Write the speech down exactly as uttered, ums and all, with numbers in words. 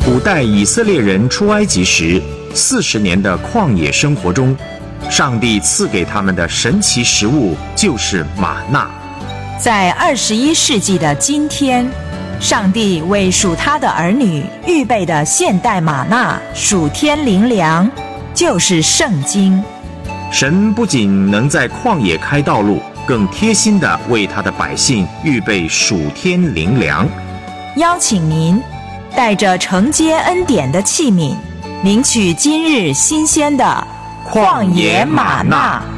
古代以色列人出埃及时，四十年的旷野生活中，上帝赐给他们的神奇食物就是玛纳。 在二十一世纪的今天，上帝为属他的儿女预备的现代玛纳属天灵粮，就是圣经。 神不仅能在旷野开道路，更贴心地为他的百姓预备属天灵粮。 邀请您带着承接恩典的器皿，领取今日新鲜的旷野玛纳。